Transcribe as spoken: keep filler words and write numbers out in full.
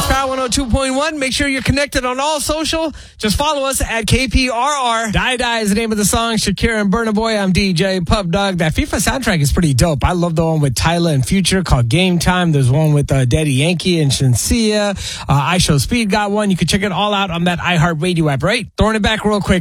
It's Power one oh two point one. Make sure you're connected on all social. Just follow us at K P R R. Die Die is the name of the song. Shakira and Burna Boy. I'm D J Pub Dog. That FIFA soundtrack is pretty dope. I love the one with Tyler and Future called Game Time. There's one with uh, Daddy Yankee and Shensia. Uh, I Show Speed got one. You can check it all out on that iHeartRadio app, right? Throwing it back real quick.